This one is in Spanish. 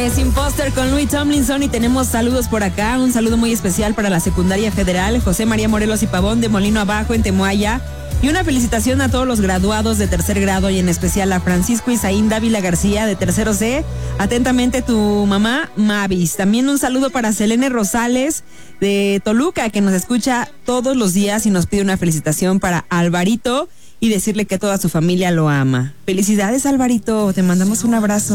es Imposter con Louis Tomlinson y tenemos saludos por acá. Un saludo muy especial para la Secundaria Federal José María Morelos y Pavón de Molino Abajo en Temoaya. Y una felicitación a todos los graduados de tercer grado y en especial a Francisco Isaín Dávila García de tercero C. Atentamente tu mamá Mavis. También un saludo para Selene Rosales de Toluca que nos escucha todos los días y nos pide una felicitación para Alvarito y decirle que toda su familia lo ama. Felicidades, Alvarito, te mandamos un abrazo.